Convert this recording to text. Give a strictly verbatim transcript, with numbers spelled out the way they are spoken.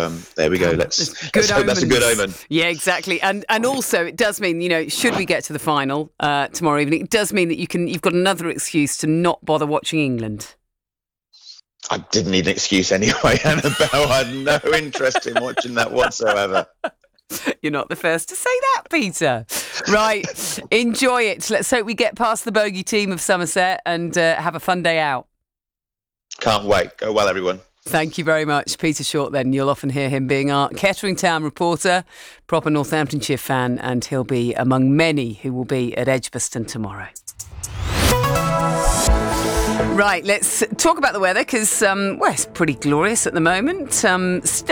um, there we go. Let's, good let's hope that's a good omens. omen. Yeah, exactly. And and also it does mean, you know, should we get to the final uh, tomorrow evening, it does mean that you can you've got another excuse to not bother watching England. I didn't need an excuse anyway, Annabelle. I had no interest in watching that whatsoever. You're not the first to say that, Peter. Right, enjoy it. Let's hope we get past the bogey team of Somerset and uh, have a fun day out. Can't wait. Go well, everyone. Thank you very much. Peter Short, then. You'll often hear him being our Kettering Town reporter, proper Northamptonshire fan, and he'll be among many who will be at Edgbaston tomorrow. Right, let's talk about the weather because, um, well, it's pretty glorious at the moment. Um,